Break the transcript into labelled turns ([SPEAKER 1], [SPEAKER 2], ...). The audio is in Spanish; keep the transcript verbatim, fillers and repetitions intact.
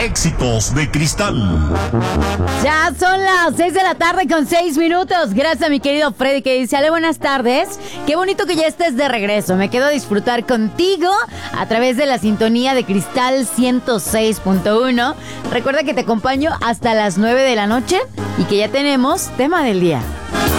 [SPEAKER 1] Éxitos de Cristal.
[SPEAKER 2] Ya son las seis de la tarde con seis minutos. Gracias a mi querido Freddy que dice, Ale, buenas tardes. Qué bonito que ya estés de regreso. Me quedo a disfrutar contigo a través de la sintonía de Cristal ciento seis punto uno. Recuerda que te acompaño hasta las nueve de la noche y que ya tenemos tema del día.